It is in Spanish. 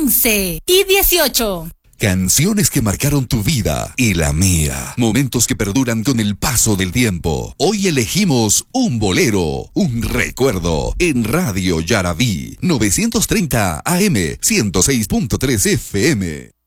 11:18. Canciones que marcaron tu vida y la mía. Momentos que perduran con el paso del tiempo. Hoy elegimos un bolero, un recuerdo, en Radio Yarabí, 930 AM, 106.3 FM.